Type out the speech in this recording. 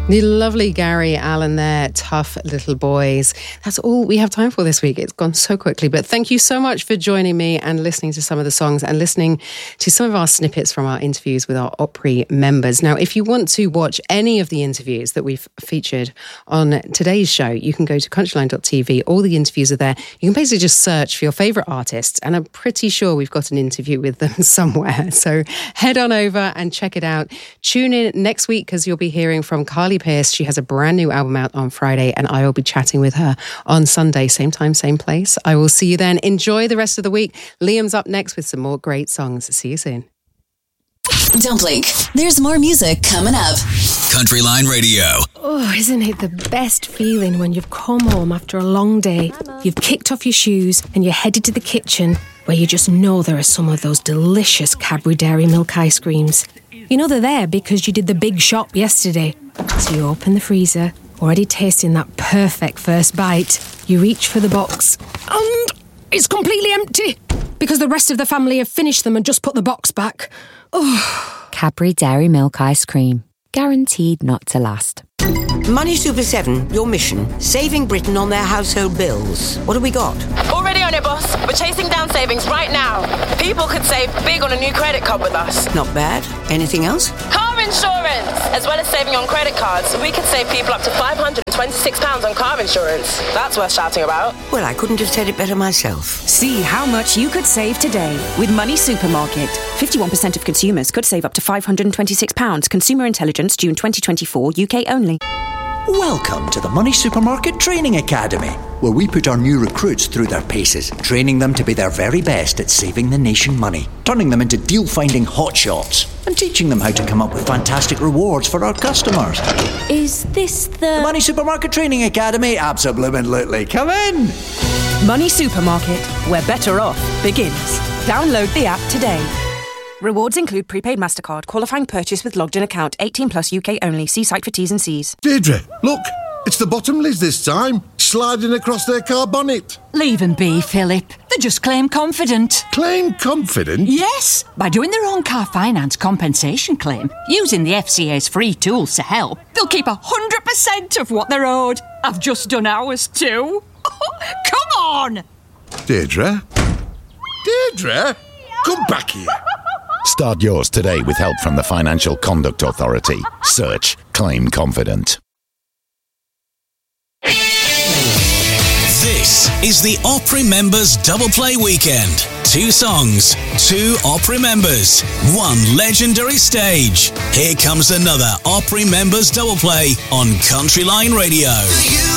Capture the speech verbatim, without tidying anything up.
The lovely Gary Allan there, Tough Little Boys. That's all we have time for this week. It's gone so quickly. But thank you so much for joining me and listening to some of the songs and listening to some of our snippets from our interviews with our Opry members. Now, if you want to watch any of the interviews that we've featured on today's show, you can go to countryline dot t v. All the interviews are there. You can basically just search for your favourite artists, and I'm pretty sure we've got an interview with them somewhere. So head on over and check it out. Tune in next week because you'll be hearing from Carly Pearce. She has a brand new album out on Friday, and I will be chatting with her on Sunday, same time, same place. I will see you then. Enjoy the rest of the week. Liam's up next with some more great songs. See you soon. Don't blink. There's more music coming up. Countryline Radio. Oh, isn't it the best feeling when you've come home after a long day, you've kicked off your shoes and you're headed to the kitchen where you just know there are some of those delicious Cadbury Dairy Milk ice creams. You know they're there because you did the big shop yesterday. So you open the freezer, already tasting that perfect first bite. You reach for the box and it's completely empty because the rest of the family have finished them and just put the box back. Oh. Cadbury Dairy Milk Ice Cream. Guaranteed not to last. Money Super seven, your mission, saving Britain on their household bills. What have we got? Already on it, boss. We're chasing down savings right now. People could save big on a new credit card with us. Not bad. Anything else? Car insurance! As well as saving on credit cards, we could save people up to five hundred twenty-six pounds on car insurance. That's worth shouting about. Well, I couldn't have said it better myself. See how much you could save today with Money Supermarket. fifty-one percent of consumers could save up to five hundred twenty-six pounds. Consumer Intelligence, June twenty twenty-four, U K only. Welcome to the Money Supermarket Training Academy, where we put our new recruits through their paces, training them to be their very best at saving the nation money, turning them into deal-finding hotshots, and teaching them how to come up with fantastic rewards for our customers. Is this the... The Money Supermarket Training Academy? Absolutely. Come in! Money Supermarket, where better off begins. Download the app today. Rewards include prepaid MasterCard, qualifying purchase with logged-in account, eighteen plus U K only. See site for T's and C's. Deirdre, look, it's the Bottomleys this time, sliding across their car bonnet. Leave them be, Philip. They just claim confident. Claim confident? Yes, by doing their own car finance compensation claim, using the F C A's free tools to help, they'll keep one hundred percent of what they're owed. I've just done ours too. Come on! Deirdre? Deirdre? Come back here. Start yours today with help from the Financial Conduct Authority. Search Claim Confident. This is the Opry Members Double Play Weekend. Two songs, two Opry members, one legendary stage. Here comes another Opry Members Double Play on Countryline Radio.